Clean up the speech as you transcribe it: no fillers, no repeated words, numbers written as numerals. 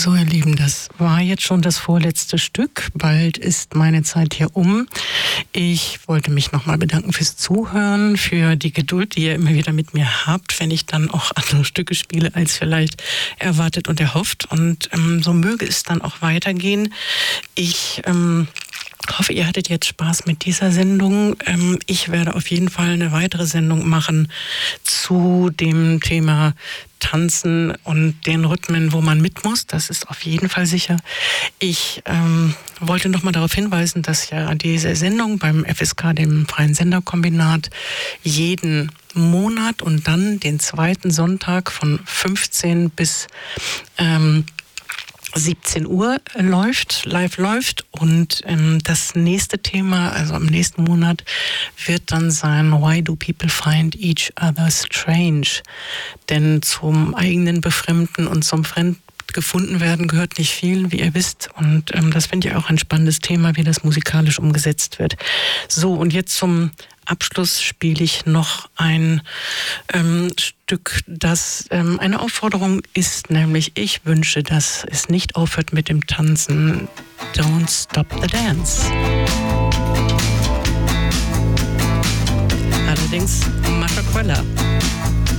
So, ihr Lieben, das war jetzt schon das vorletzte Stück. Bald ist meine Zeit hier um. Ich wollte mich nochmal bedanken fürs Zuhören, für die Geduld, die ihr immer wieder mit mir habt, wenn ich dann auch andere Stücke spiele, als vielleicht erwartet und erhofft. Und so möge es dann auch weitergehen. Ich hoffe, ihr hattet jetzt Spaß mit dieser Sendung. Ich werde auf jeden Fall eine weitere Sendung machen zu dem Thema Tanzen und den Rhythmen, wo man mit muss. Das ist auf jeden Fall sicher. Ich wollte noch mal darauf hinweisen, dass ja diese Sendung beim FSK, dem Freien Senderkombinat, jeden Monat und dann den zweiten Sonntag von 15 bis 17 Uhr live läuft und das nächste Thema, also im nächsten Monat, wird dann sein Why do people find each other strange? Denn zum eigenen Befremden und zum gefunden werden gehört nicht viel, wie ihr wisst. Und das finde ich auch ein spannendes Thema, wie das musikalisch umgesetzt wird. So, und jetzt zum Abschluss spiele ich noch ein Stück, das eine Aufforderung ist, nämlich ich wünsche, dass es nicht aufhört mit dem Tanzen. Don't stop the dance. Allerdings Machaquella.